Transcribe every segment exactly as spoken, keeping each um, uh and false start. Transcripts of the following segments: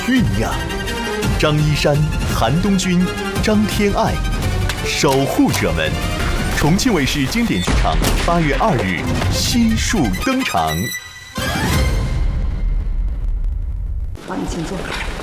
酝酿。张一山、韩东君、张天爱，守护者们。重庆卫视经典剧场八月二日悉数登场。 好，你请坐。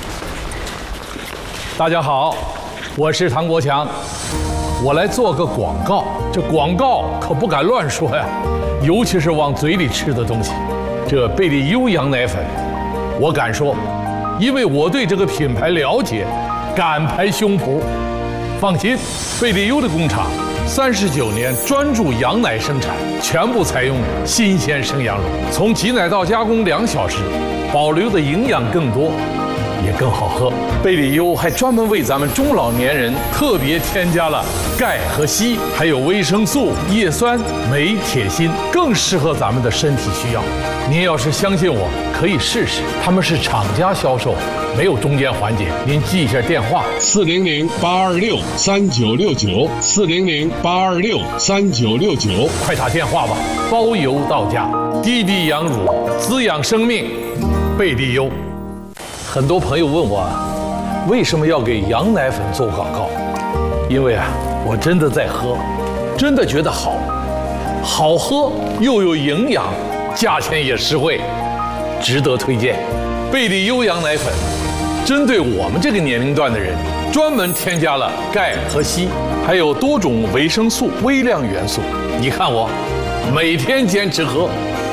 大家好，我是唐国强，我来做个广告。这广告可不敢乱说呀，尤其是往嘴里吃的东西。这贝利优羊奶粉，我敢说，因为我对这个品牌了解，敢拍胸脯。放心，贝利优的工厂三十九年专注羊奶生产，全部采用新鲜生羊乳，从挤奶到加工两小时，保留的营养更多，也更好喝。贝利优还专门为咱们中老年人特别添加了钙和硒，还有维生素、叶酸、镁、铁、锌，更适合咱们的身体需要。您要是相信我，可以试试。他们是厂家销售，没有中间环节。您记一下电话： 四零零八二六三九六九，四零零八二六三九六九， 快打电话吧，包邮到家。滴滴羊乳，滋养生命，贝利优。很多朋友问我，为什么要给羊奶粉做广告？因为啊，我真的在喝，真的觉得好，好喝又有营养，价钱也实惠，值得推荐。贝利优羊奶粉针对我们这个年龄段的人，专门添加了钙和硒，还有多种维生素、微量元素。你看我，每天坚持喝。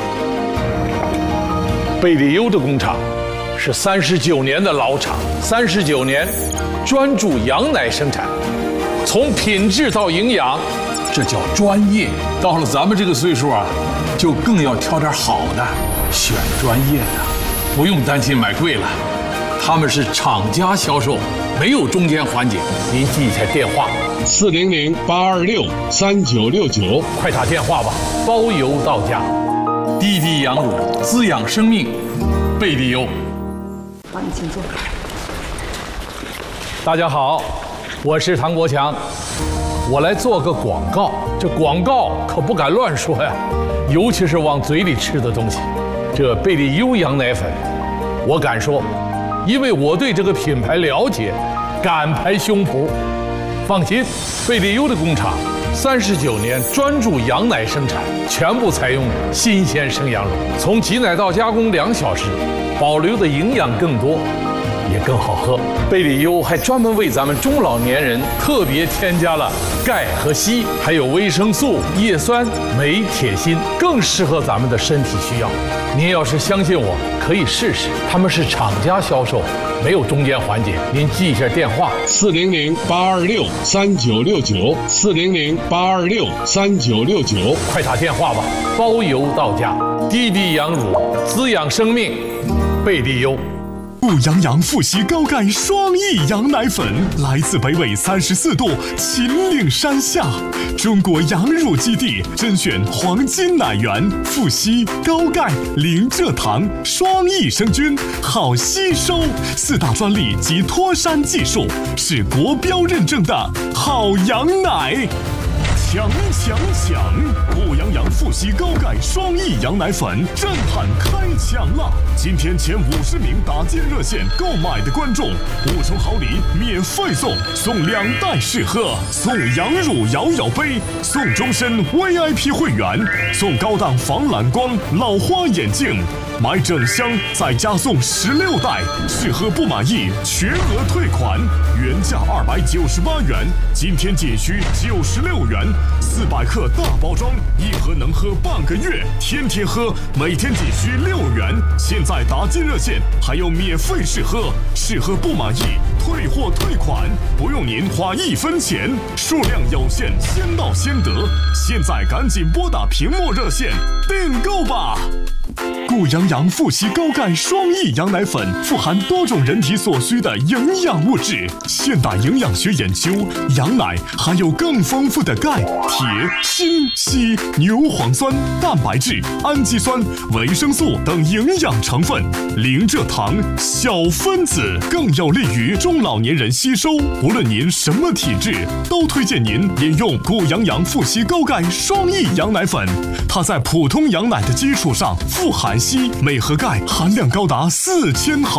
贝利优的工厂是三十九年的老厂，三十九年专注羊奶生产，从品质到营养，这叫专业。到了咱们这个岁数啊，就更要挑点好的，选专业的，不用担心买贵了。他们是厂家销售，没有中间环节。您记一下电话： 四零零八二六三九六九， 快打电话吧，包邮到家。滴滴羊乳，滋养生命，贝利优。 好，你请坐。 大家好，我是唐国强，我来做个广告。这广告可不敢乱说呀，尤其是往嘴里吃的东西。这贝利优羊奶粉，我敢说，因为我对这个品牌了解，敢拍胸脯。放心，贝利优的工厂三十九年专注羊奶生产，全部采用新鲜生羊乳，从挤奶到加工两小时，保留的营养更多，也更好喝。贝利优还专门为咱们中老年人特别添加了钙和硒，还有维生素、叶酸、镁、铁、锌，更适合咱们的身体需要。您要是相信我，可以试试。他们是厂家销售，没有中间环节。您记一下电话： 四零零八二六三九六九，四零零八二六三九六九， 快打电话吧，包邮到家。滴滴羊乳，滋养生命，贝利优。 顾阳阳富硒高钙双益羊奶粉来自北纬三十四度秦岭山下，中国羊乳基地甄选黄金奶源，富硒高钙零蔗糖双益生菌，好吸收，四大专利及脱山技术，是国标认证的好羊奶。强强强！顾阳阳富硒高钙双益羊奶粉震撼开抢了！今天前五十名打金热线购买的观众，五重好礼免费送，送两袋试喝，送羊乳摇摇杯，送终身 V I P 会员，送高档防蓝光老花眼镜。买整箱再加送十六袋，试喝不满意全额退款，原价二百九十八元，今天仅需九十六元。四百克大包装，一盒能喝半个月，天天喝，每天仅需六元。现在打进热线还有免费试喝，试喝不满意退货退款，不用您花一分钱，数量有限，先到先得。现在赶紧拨打屏幕热线订购吧。顾阳阳富硒高钙双益羊奶粉富含多种人体所需的营养物质。现代营养学研究，羊奶含有更丰富的钙、铁、锌、硒、牛磺酸、蛋白质、氨基酸、维生素等营养成分，零蔗糖、小分子，更有利于中老年人吸收。无论您什么体质，都推荐您饮用顾阳阳富硒高钙双益羊奶粉。它在普通羊奶的基础上富含硒、镁和钙，含量高达四千毫